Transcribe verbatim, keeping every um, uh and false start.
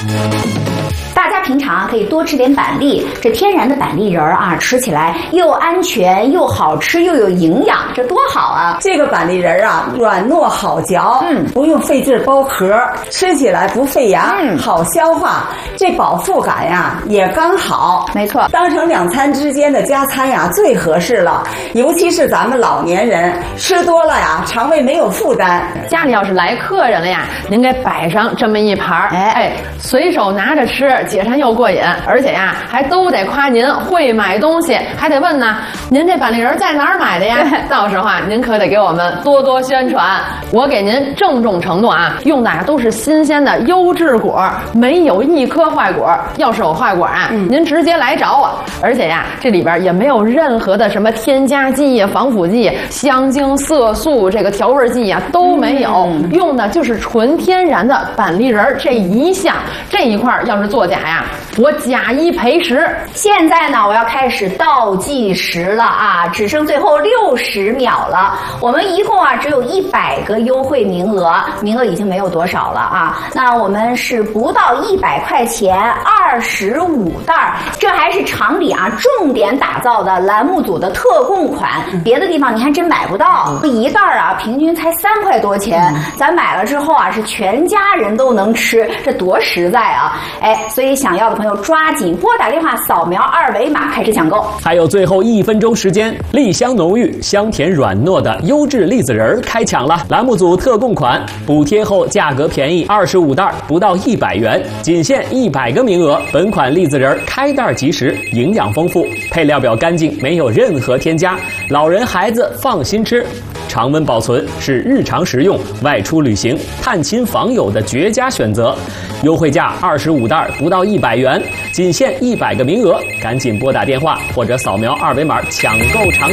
大家平常可以多吃点板栗，这天然的板栗仁儿啊，吃起来又安全又好吃又有营养，这多好啊！ 这个板栗仁儿啊，软糯好嚼， 嗯， 不用费劲剥壳，吃起来不费牙， 嗯， 好消化，这饱腹感呀也刚好。 没错， 当成两餐之间的加餐呀最合适了，尤其是咱们老年人吃多了呀，肠胃没有负担。 家里要是来客人了呀，您给摆上这么一盘儿， 哎哎，随手拿着吃，解馋又过瘾，而且呀，还都得夸您会买东西，还得问呢，您这板栗仁在哪儿买的呀？到时候啊，您可得给我们多多宣传。我给您郑重承诺啊，用的啊都是新鲜的优质果，没有一颗坏果。要是有坏果啊，嗯、您直接来找我。而且呀，这里边也没有任何的什么添加剂呀、防腐剂、香精、色素这个调味剂呀都没有，嗯、用的就是纯天然的板栗仁这一项。这一块要是作假呀，我假一赔十。 现在呢，我要开始倒计时了啊，只剩最后六十秒了。我们一共啊只有一百个优惠名额，名额已经没有多少了啊。那我们是不到一百块钱，二十五袋，这还是厂里啊重点打造的栏目组的特供款，别的地方你还真买不到。一袋啊平均才三块多钱，咱买了之后啊是全家人都能吃，这多实在啊！哎，所以想要的朋友抓紧拨打电话扫描二维码开始抢购。 还有最后一分钟时间，栗香浓郁、香甜软糯的优质栗子仁儿开抢了！栏目组特供款，补贴后价格便宜，二十五袋不到一百元，仅限一百个名额。本款栗子仁儿开袋即食，营养丰富，配料表干净，没有任何添加，老人孩子放心吃。常温保存是日常食用、外出旅行、探亲访友的绝佳选择。优惠价二十五袋不到一百元，仅限一百个名额，赶紧拨打电话或者扫描二维码抢购尝。